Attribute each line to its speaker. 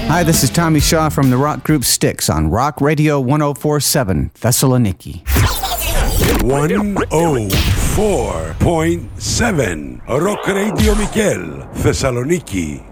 Speaker 1: Hi, this is Tommy Shaw from the rock group Styx on Rock Radio 104.7 Thessaloniki.
Speaker 2: 104.7 Rock Radio Mikel, Thessaloniki.